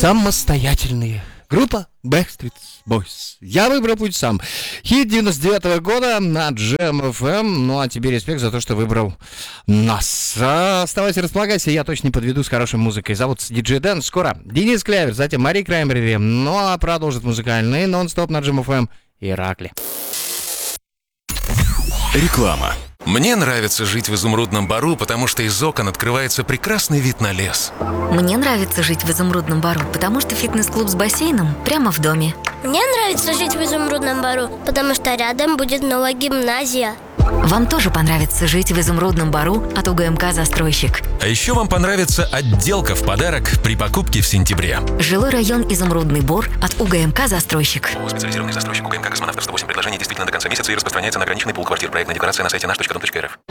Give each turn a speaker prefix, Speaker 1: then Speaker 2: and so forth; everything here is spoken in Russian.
Speaker 1: Самостоятельные. Группа Backstreet Boys. Я выбрал путь сам. Хит 99-го года на Jam FM. Ну а тебе респект за то, что выбрал нас. Оставайся, располагайся, я точно не подведу с хорошей музыкой. Зовут диджей Дэн. Скоро Денис Клявер, затем Мари Краймбрери. Ну а продолжит музыкальный нон-стоп на Jam FM Иракли.
Speaker 2: Реклама. Мне нравится жить в Изумрудном Бару, потому что из окон открывается прекрасный вид на лес.
Speaker 3: Мне нравится жить в Изумрудном Бару, потому что фитнес-клуб с бассейном прямо в доме.
Speaker 4: Мне нравится жить в Изумрудном Бару, потому что рядом будет новая гимназия.
Speaker 3: Вам тоже понравится жить в Изумрудном Бару от УГМК «Застройщик».
Speaker 2: А еще вам понравится отделка в подарок при покупке в сентябре.
Speaker 3: Жилой район Изумрудный Бор от УГМК «Застройщик».
Speaker 2: Специализированный застройщик УГМК «Космонавтов» 108 предложений действительно до конца месяца и распространяется на ограниченный пул квартир. Проектная декорация на сайте наш.дом.рф.